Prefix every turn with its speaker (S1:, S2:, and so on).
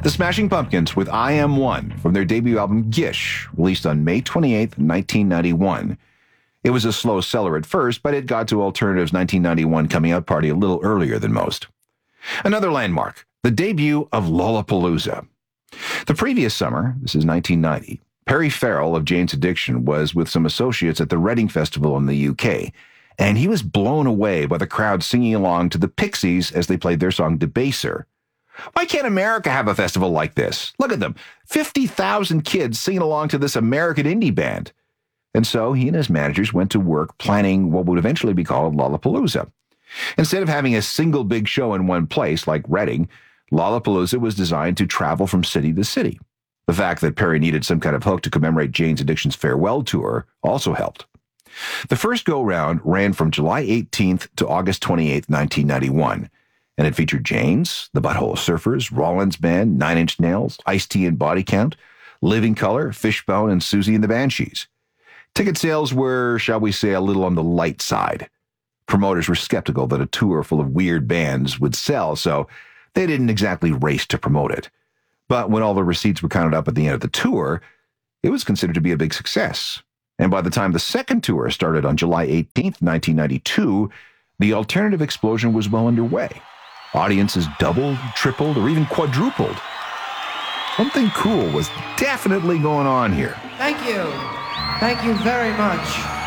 S1: The Smashing Pumpkins with I Am One from their debut album Gish, released on May 28, 1991. It was a slow seller at first, but it got to Alternative's 1991 coming out party a little earlier than most. Another landmark, the debut of Lollapalooza. The previous summer, this is 1990, Perry Farrell of Jane's Addiction was with some associates at the Reading Festival in the UK, and he was blown away by the crowd singing along to the Pixies as they played their song Debaser. Why can't America have a festival like this? Look at them, 50,000 kids singing along to this American indie band. And so he and his managers went to work planning what would eventually be called Lollapalooza. Instead of having a single big show in one place like Reading, Lollapalooza was designed to travel from city to city. The fact that Perry needed some kind of hook to commemorate Jane's Addiction's farewell tour also helped. The first go-round ran from July 18th to August 28th, 1991, and it featured Jane's, the Butthole Surfers, Rollins Band, Nine Inch Nails, Ice-T and Body Count, Living Colour, Fishbone, and Susie and the Banshees. Ticket sales were, shall we say, a little on the light side. Promoters were skeptical that a tour full of weird bands would sell, so they didn't exactly race to promote it. But when all the receipts were counted up at the end of the tour, it was considered to be a big success. And by the time the second tour started on July 18th, 1992, the alternative explosion was well underway. Audiences doubled, tripled, or even quadrupled. Something cool was definitely going on here.
S2: Thank you. Thank you very much.